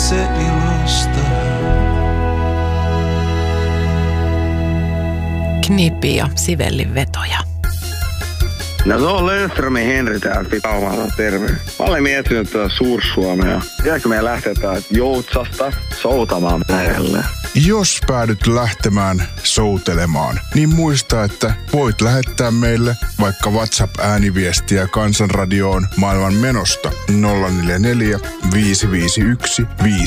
itse ilosta. Knippi ja Sivellin vetoja. No se on Löfströmin Henri täällä Pitaumalta, terve. Mä olen miettinyt tätä Suur-Suomea. Pitääkö meidän lähteä täältä Joutsasta soutamaan merelle? Jos päädyt lähtemään soutelemaan, niin muista, että voit lähettää meille vaikka WhatsApp-ääniviestiä Kansanradioon maailman menosta 044 551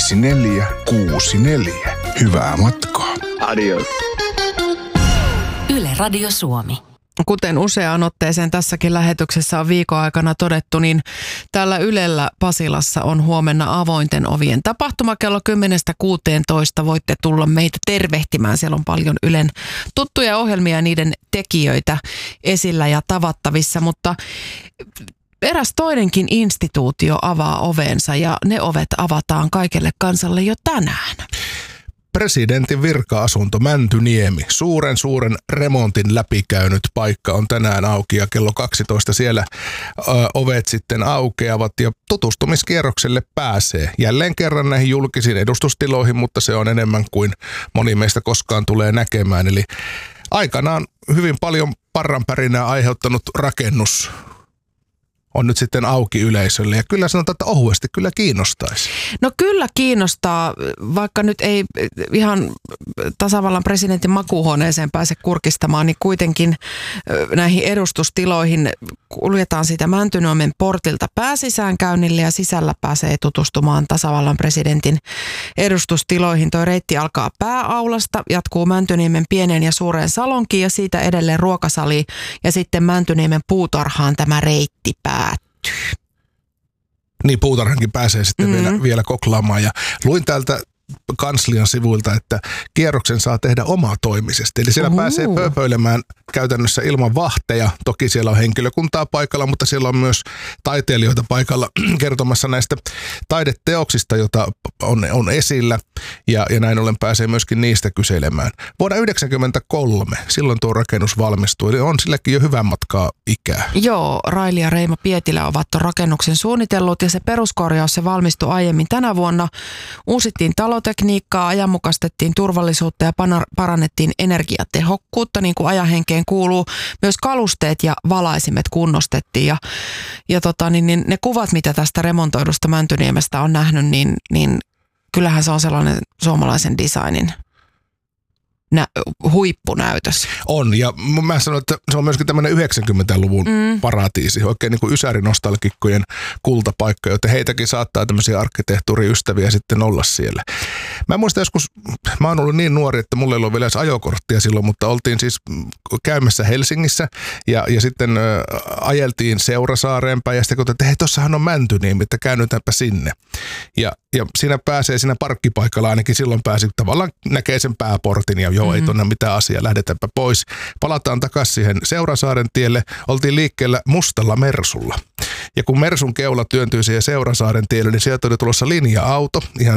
5464. Hyvää matkaa. Adios. Yle Radio Suomi. Kuten useaan otteeseen tässäkin lähetyksessä on viikon aikana todettu, niin täällä Ylellä Pasilassa on huomenna avointen ovien tapahtuma kello 10-16. Voitte tulla meitä tervehtimään. Siellä on paljon Ylen tuttuja ohjelmia ja niiden tekijöitä esillä ja tavattavissa, mutta eräs toinenkin instituutio avaa ovensa ja ne ovet avataan kaikelle kansalle jo tänään. Presidentin virka-asunto Mäntyniemi, suuren remontin läpikäynyt paikka on tänään auki ja kello 12 siellä ovet sitten aukeavat ja tutustumiskierrokselle pääsee. Jälleen kerran näihin julkisiin edustustiloihin, mutta se on enemmän kuin moni meistä koskaan tulee näkemään. Eli aikanaan hyvin paljon parranpärinää aiheuttanut rakennus on nyt sitten auki yleisölle ja kyllä sanotaan, että ohuesti kyllä kiinnostaisi. No kyllä kiinnostaa, vaikka nyt ei ihan tasavallan presidentin makuuhuoneeseen pääse kurkistamaan, niin kuitenkin näihin edustustiloihin kuljetaan siitä Mäntyniemen portilta pääsisäänkäynnille ja sisällä pääsee tutustumaan tasavallan presidentin edustustiloihin. Toi reitti alkaa pääaulasta, jatkuu Mäntyniemen pieneen ja suureen salonkiin ja siitä edelleen ruokasaliin ja sitten Mäntyniemen puutarhaan tämä reitti päättyy. Niin, puutarhankin pääsee sitten vielä koklaamaan ja luin täältä kanslian sivuilta, että kierroksen saa tehdä omatoimisesti. Eli siellä pääsee pööpöilemään käytännössä ilman vahteja. Toki siellä on henkilökuntaa paikalla, mutta siellä on myös taiteilijoita paikalla kertomassa näistä taideteoksista, joita on esillä. Ja näin ollen pääsee myöskin niistä kyselemään. Vuonna 1993, silloin tuo rakennus valmistui, eli on silläkin jo hyvän matkaa ikää. Joo, Raili ja Reima Pietilä ovat tuon rakennuksen suunnitellut ja se peruskorjaus se valmistui aiemmin tänä vuonna. Uusittiin talotekniikkaa, ajanmukaistettiin turvallisuutta ja parannettiin energiatehokkuutta, niin kuin ajanhenkeen kuuluu. Myös kalusteet ja valaisimet kunnostettiin ja ne kuvat, mitä tästä remontoidusta Mäntyniemestä on nähnyt, niin kyllähän se on sellainen suomalaisen designin huippunäytös. On, ja mä sanon, että se on myöskin tämmöinen 90-luvun paratiisi, oikein niin kuin ysärinostalgikkojen kultapaikka, joten heitäkin saattaa tämmöisiä arkkitehtuuriystäviä sitten olla siellä. Mä muistan joskus, mä oon ollut niin nuori, että mulla ei ollut vielä edes ajokorttia silloin, mutta oltiin siis käymässä Helsingissä ja sitten ajeltiin Seurasaareen päin ja sitten kun hei, tossahan on Mäntyniemi, että käännytäänpä sinne. Ja siinä parkkipaikalla ainakin silloin pääsi tavallaan näkee sen pääportin ja joo, ei tuonne mitään asiaa, lähdetäänpä pois. Palataan takaisin siihen Seurasaaren tielle, oltiin liikkeellä mustalla Mersulla. Ja kun Mersun keula työntyi siihen Seurasaaren tielle, niin sieltä oli tulossa linja-auto, ihan